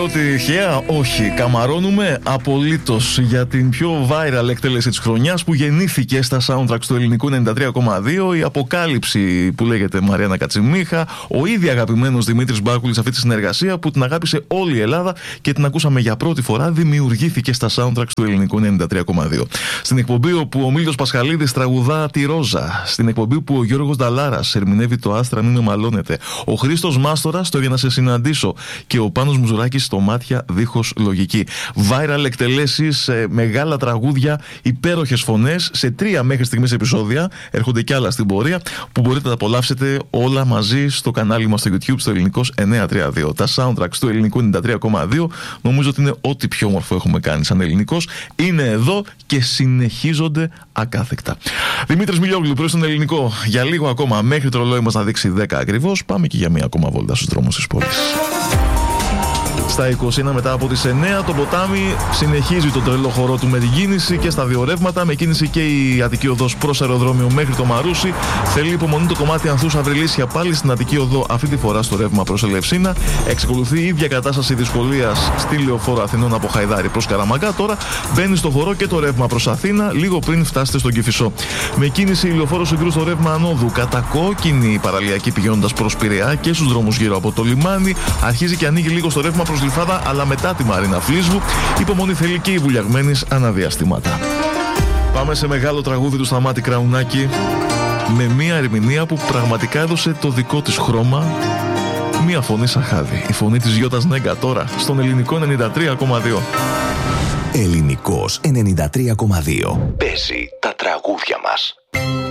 Λέω τυχαία, όχι. Καμαρώνουμε απολύτως για την πιο viral εκτέλεση της χρονιάς που γεννήθηκε στα soundtracks του ελληνικού 93,2. Η αποκάλυψη που λέγεται Μαριάννα Κατσιμίχα. Ο ήδη αγαπημένος Δημήτρης Μπάκουλης, αυτή τη συνεργασία που την αγάπησε όλη η Ελλάδα και την ακούσαμε για πρώτη φορά, δημιουργήθηκε στα soundtracks του ελληνικού 93,2. Στην εκπομπή όπου ο Μίλτος Πασχαλίδης τραγουδά τη Ρόζα. Στην εκπομπή που ο Γιώργος Νταλάρας ερμηνεύει το Άστρα μην με μαλώνετε. Ο Χρήστος Μάστορας στο Για να σε συναντήσω. Και ο Πάνος Μουζουράκης στο Μάτια δίχως λογική. Viral εκτελέσεις, μεγάλα τραγούδια, υπέροχες φωνές σε 3 μέχρι στιγμής επεισόδια. Έρχονται κι άλλα στην πορεία που μπορείτε να τα απολαύσετε όλα μαζί στο κανάλι μας στο YouTube, στο Ελληνικός 932. Τα soundtracks του Ελληνικού 93,2 νομίζω ότι είναι ό,τι πιο όμορφο έχουμε κάνει σαν ελληνικός. Είναι εδώ και συνεχίζονται ακάθεκτα. Δημήτρης Μιλιόγλου, προς τον Ελληνικό. Για λίγο ακόμα, μέχρι το ρολόι μας να δείξει 10 ακριβώς, πάμε και για μία ακόμα βόλτα στους δρόμους της πόλης. Στα 21 μετά από τις 9 το ποτάμι συνεχίζει τον τρελό χορό του με την κίνηση και στα δύο ρεύματα, με κίνηση και η Αττική Οδός προς αεροδρόμιο μέχρι το Μαρούσι. Θέλει υπομονή το κομμάτι Ανθούς Αυριλίσια πάλι στην Αττική Οδό, αυτή τη φορά στο ρεύμα προς Ελευσίνα. Εξακολουθεί η ίδια κατάσταση δυσκολίας στη Λεωφόρο Αθηνών από Χαϊδάρη προς Καραμαγκά. Τώρα μπαίνει στο χορό και το ρεύμα προς Αθήνα λίγο πριν φτάσετε στον Κηφισό. Με κίνηση η Λεωφόρο Συγκρού στο ρεύμα ανόδου, κατακόκκινη η παραλιακή πηγαίνοντας προς Πειραιά και στους δρόμους γύρω από το λιμάνι. Αρχίζει και ανοίγει λίγο στο ρεύμα προς Γλυφάδα, αλλά μετά τη Μαρίνα Φλίσβου. Υπομονή θέλει και η Βουλιαγμένης αναδιαστήματα. Πάμε σε μεγάλο τραγούδι του Σταμάτη Κραουνάκη με μια ερμηνεία που πραγματικά έδωσε το δικό της χρώμα. Μια φωνή σαν χάδι. Η φωνή της Γιώτας Νέγκα τώρα στον Ελληνικό 93,2. Ελληνικός 93,2. Παίζει τα τραγούδια μας.